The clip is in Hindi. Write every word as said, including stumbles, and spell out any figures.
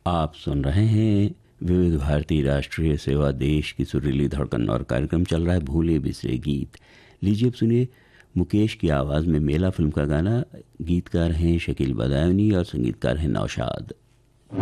आप सुन रहे हैं विविध भारती राष्ट्रीय सेवा, देश की सुरीली धड़कन, और कार्यक्रम चल रहा है भूले बिसरे गीत। लीजिए अब सुनिए मुकेश की आवाज़ में मेला फिल्म का गाना। गीतकार हैं शकील बदायूनी और संगीतकार हैं नौशाद।